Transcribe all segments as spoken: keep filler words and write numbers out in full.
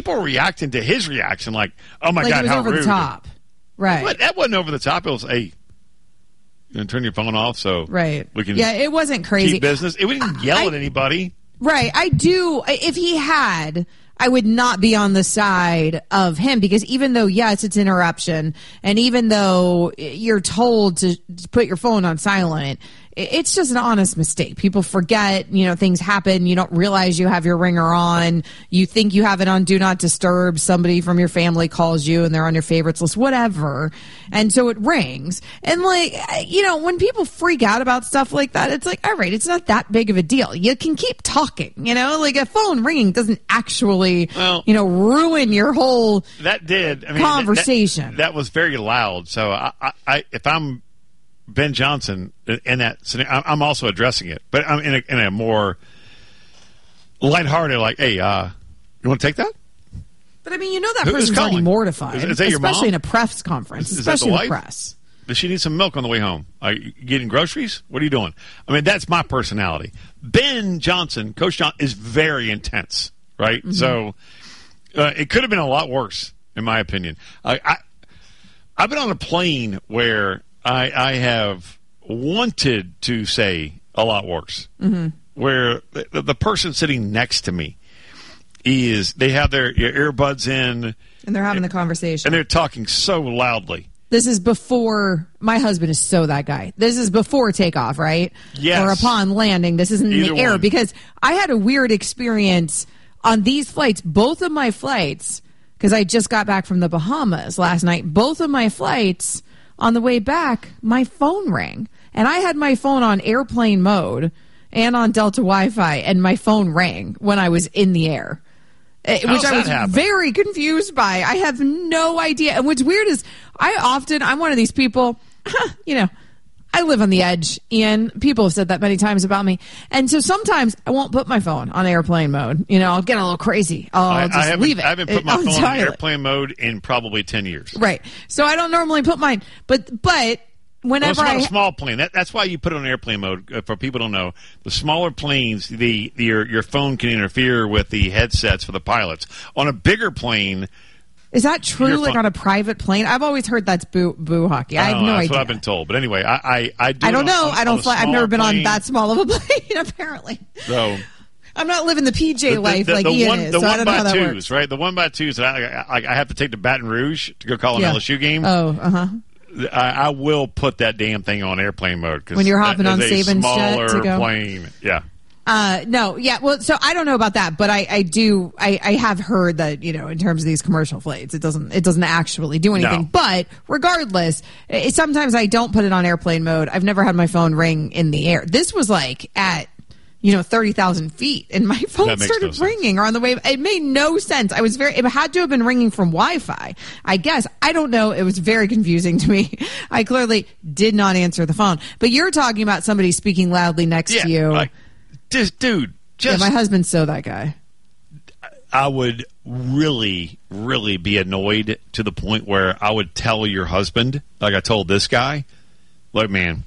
people were reacting to his reaction like, oh, my like God, it was how over rude. the top. Right. But that wasn't over the top. It was, hey, you know, turn your phone off so right. we can yeah, it wasn't crazy. keep business. It, we didn't yell I, at anybody. Right. I do. If he had, I would not be on the side of him because even though, yes, it's interruption, and even though you're told to put your phone on silent, it's just an honest mistake. People forget, you know, things happen. You don't realize you have your ringer on. You think you have it on Do Not Disturb. Somebody from your family calls you and they're on your favorites list, whatever. And so it rings. And like, you know, when people freak out about stuff like that, it's like, all right, it's not that big of a deal. You can keep talking, you know, like a phone ringing doesn't actually, well, you know, ruin your whole that did I mean, conversation. That, that was very loud. So I, I, I if I'm Ben Johnson in that scenario, I'm also addressing it, but I'm in a, in a more lighthearted, like, hey, uh, you want to take that? But I mean, you know that Who, person's already mortified, is, is that your especially mom? in a press conference, is, is especially that the in wife? the press. Does she need some milk on the way home? Are you getting groceries? What are you doing? I mean, that's my personality. Ben Johnson, Coach John, is very intense, right? Mm-hmm. So uh, it could have been a lot worse, in my opinion. I, I I've been on a plane where I, I have wanted to say a lot worse, mm-hmm. where the, the person sitting next to me is, they have their earbuds in. And they're having the conversation. And they're talking so loudly. This is before, my husband is so that guy. This is before takeoff, right? Yes. Or upon landing. This isn't in Either the air. one. Because I had a weird experience on these flights, both of my flights, because I just got back from the Bahamas last night. Both of my flights, on the way back, my phone rang. And I had my phone on airplane mode and on Delta Wi-Fi, and my phone rang when I was in the air. Which I was happen? very confused by. I have no idea. And what's weird is I often, I'm one of these people, you know, I live on the edge, and people have said that many times about me. And so sometimes I won't put my phone on airplane mode. You know, I'll get a little crazy. I'll I, just I leave it. I haven't put my on phone on silent. airplane mode in probably ten years. Right. So I don't normally put mine. But, but whenever well, it's not I. a small plane. That, that's why you put it on airplane mode. Uh, for people who don't know, the smaller planes, the, the your your phone can interfere with the headsets for the pilots. On a bigger plane. Is that true? You're like fun- on a private plane? I've always heard that's boo boo hockey. I have I no know, that's idea. what I've been told. But anyway, I I, I, do I don't it on, know. on, I don't on fly. I've never been plane. on that small of a plane. Apparently, So I'm not living the P J the, the, life the, like the Ian one, is. The So I one don't know by how that twos, works. right? The one by twos. I, I, I have to take to Baton Rouge to go call an Yeah. L S U game. Oh, uh huh. I, I will put that damn thing on airplane mode because When you're hopping on a Saban's jet smaller to go? plane. Yeah. Uh, no, yeah. Well, so I don't know about that, but I, I do. I, I have heard that, you know, in terms of these commercial flights, it doesn't it doesn't actually do anything. No. But regardless, it, sometimes I don't put it on airplane mode. I've never had my phone ring in the air. This was like at, you know, thirty thousand feet, and my phone That makes started no sense. ringing or on the way. It made no sense. I was very. It had to have been ringing from Wi-Fi. I guess I don't know. It was very confusing to me. I clearly did not answer the phone. But you're talking about somebody speaking loudly next Yeah. to you. Like, just, dude, just. Yeah, my husband's so that guy. I would really, really be annoyed to the point where I would tell your husband, like I told this guy, look, man,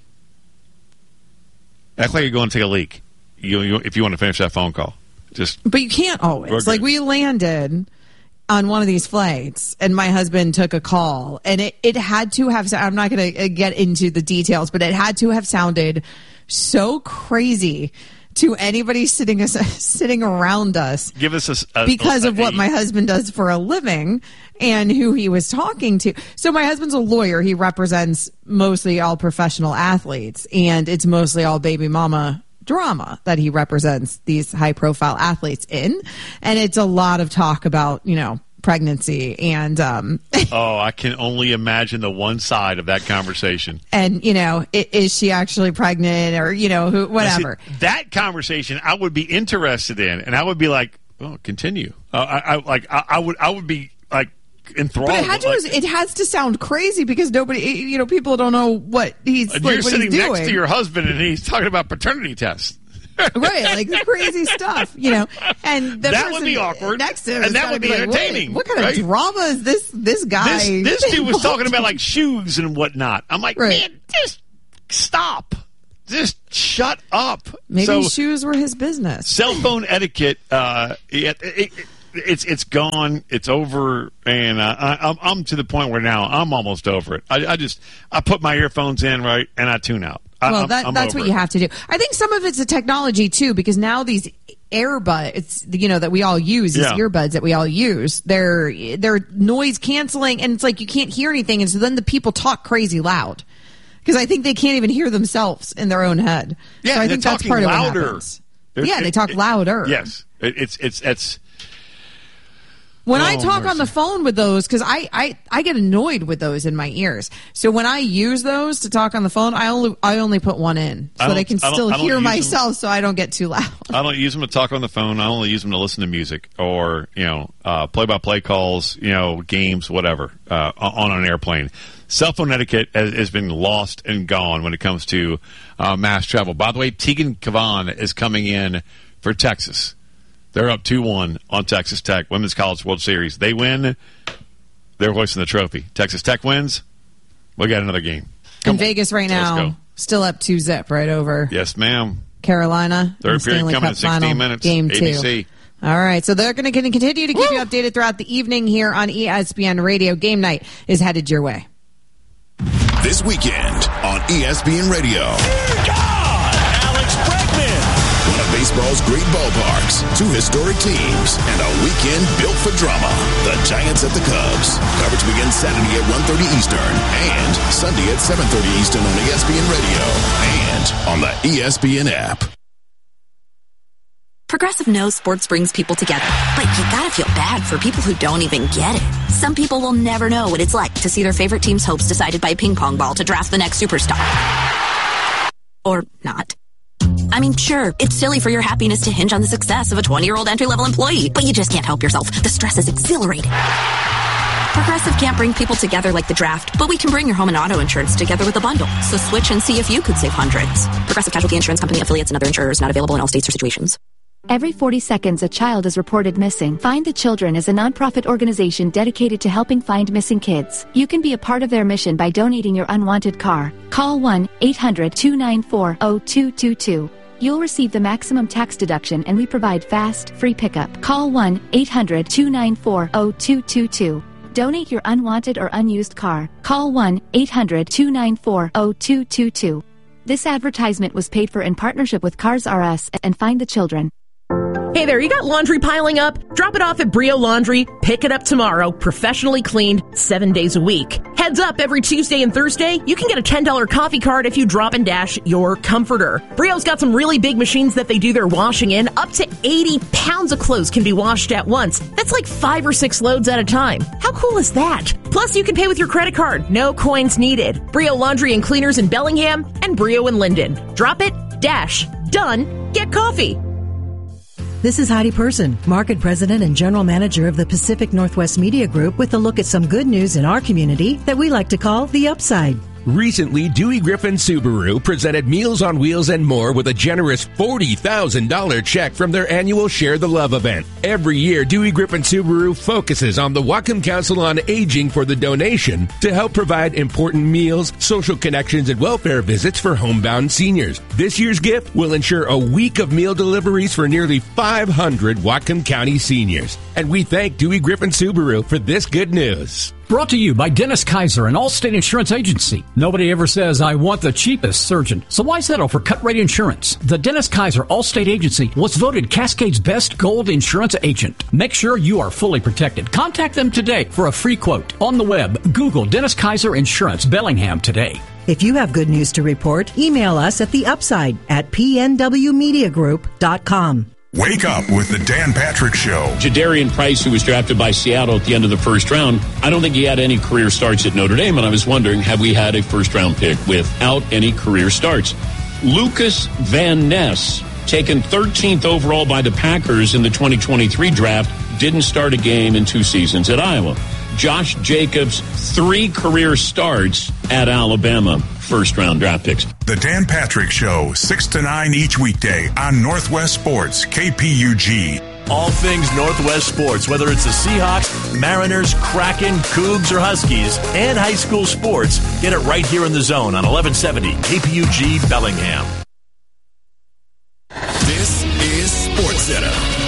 act like you're going to take a leak. You, you, if you want to finish that phone call, just. But you can't always. We're Like, good. we landed on one of these flights, and my husband took a call, and it, it had to have, I'm not going to get into the details, but it had to have sounded so crazy to anybody sitting sitting around us. Give us a, a because a, of what a- my husband does for a living and who he was talking to. So my husband's a lawyer. He represents mostly all professional athletes, and it's mostly all baby mama drama that he represents these high profile athletes in. And it's a lot of talk about, you know, pregnancy and um Oh, I can only imagine the one side of that conversation. and you know, i- is she actually pregnant, or you know, who, whatever. See, that conversation I would be interested in, and I would be like, "Oh, continue." Uh, I, I like I, I would I would be like enthralled. But it had to. like, it has to sound crazy because nobody, you know, people don't know what he's. and like, you're what sitting he's next doing. to your husband, and he's talking about paternity tests. Right, like the crazy stuff, you know. And the That would person be awkward, next to him, and has that gotta would be like, wait, entertaining, what kind right? of drama is this? This guy. This, this dude was involved talking about in? like shoes and whatnot. I'm like, Right. man, just stop. Just shut up. Maybe so, shoes were his business. cell phone etiquette. Uh, it, it, it, it's it's gone. It's over, and uh, I, I'm, I'm to the point where now I'm almost over it. I, I just I put my earphones in, right, and I tune out. I, well, I'm, that, I'm that's what it. you have to do. I think some of it's a technology too, because now these earbuds, it's you know that we all use, these yeah. earbuds that we all use, they're they're noise canceling, and it's like you can't hear anything, and so then the people talk crazy loud because I think they can't even hear themselves in their own head. Yeah, so I think that's part louder. of what happens. They're, yeah, it, they talk it, louder. Yes, it, it's it's it's. When oh, I talk mercy. on the phone with those, because I, I, I get annoyed with those in my ears. So when I use those to talk on the phone, I only I only put one in so that I can I still I hear myself, them, so I don't get too loud. I don't use them to talk on the phone. I only use them to listen to music or you know uh, play-by-play calls, you know games, whatever uh, on an airplane. Cell phone etiquette has, has been lost and gone when it comes to uh, mass travel. By the way, Tegan Cavan is coming in for Texas. They're up two one on Texas Tech, Women's College World Series. They win, they're hoisting the trophy. Texas Tech wins, we got another game. Come in on. Vegas right Let's now, go. still up two zip right over Yes, ma'am. Carolina. Third period Stanley coming Cup in sixteen final, minutes. Game A two. B C. All right, so they're going to continue to keep Woo! you updated throughout the evening here on E S P N Radio. Game night is headed your way. This weekend on E S P N Radio. God! Alex Bregman! One of baseball's great ballparks, two historic teams, and a weekend built for drama. The Giants at the Cubs. Coverage begins Saturday at one thirty Eastern and Sunday at seven thirty Eastern on E S P N Radio and on the E S P N app. Progressive knows sports brings people together, but you gotta feel bad for people who don't even get it. Some people will never know what it's like to see their favorite team's hopes decided by a ping pong ball to draft the next superstar. Or not. I mean, sure, it's silly for your happiness to hinge on the success of a twenty-year-old entry-level employee, but you just can't help yourself. The stress is exhilarating. Progressive can't bring people together like the draft, but we can bring your home and auto insurance together with a bundle. So switch and see if you could save hundreds. Progressive Casualty Insurance Company affiliates and other insurers not available in all states or situations. Every forty seconds, a child is reported missing. Find the Children is a nonprofit organization dedicated to helping find missing kids. You can be a part of their mission by donating your unwanted car. Call one eight hundred two nine four zero two two two. You'll receive the maximum tax deduction, and we provide fast, free pickup. Call one eight hundred two nine four zero two two two. Donate your unwanted or unused car. Call one eight hundred two nine four zero two two two. This advertisement was paid for in partnership with Cars R Us and Find the Children. Hey there, you got laundry piling up? Drop it off at Brio Laundry. Pick it up tomorrow, professionally cleaned, seven days a week. Heads up, every Tuesday and Thursday, you can get a ten dollars coffee card if you drop and dash your comforter. Brio's got some really big machines that they do their washing in. Up to eighty pounds of clothes can be washed at once. That's like five or six loads at a time. How cool is that? Plus, you can pay with your credit card. No coins needed. Brio Laundry and Cleaners in Bellingham and Brio in Linden. Drop it, dash, done, get coffee. This is Heidi Person, Market President and General Manager of the Pacific Northwest Media Group, with a look at some good news in our community that we like to call the upside. Recently, Dewey Griffin Subaru presented Meals on Wheels and more with a generous forty thousand dollars check from their annual Share the Love event. Every year, Dewey Griffin Subaru focuses on the Whatcom Council on Aging for the donation to help provide important meals, social connections, and welfare visits for homebound seniors. This year's gift will ensure a week of meal deliveries for nearly five hundred Whatcom County seniors. And we thank Dewey Griffin Subaru for this good news. Brought to you by Dennis Kaiser, an Allstate Insurance Agency. Nobody ever says, I want the cheapest surgeon. So why settle for cut rate insurance? The Dennis Kaiser Allstate Agency was voted Cascade's best gold insurance agent. Make sure you are fully protected. Contact them today for a free quote. On the web, Google Dennis Kaiser Insurance Bellingham today. If you have good news to report, email us at the upside at p n w media group dot com. Wake up with the Dan Patrick Show. Jadarian Price, who was drafted by Seattle at the end of the first round, I don't think he had any career starts at Notre Dame, and I was wondering, have we had a first-round pick without any career starts? Lucas Van Ness, taken thirteenth overall by the Packers in the twenty twenty-three draft, didn't start a game in two seasons at Iowa. Josh Jacobs, three career starts at Alabama. First-round draft picks. The Dan Patrick Show, six to nine each weekday on Northwest Sports, K P U G. All things Northwest sports, whether it's the Seahawks, Mariners, Kraken, Cougs, or Huskies, and high school sports, get it right here in the zone on eleven seventy K P U G Bellingham. This is SportsCenter.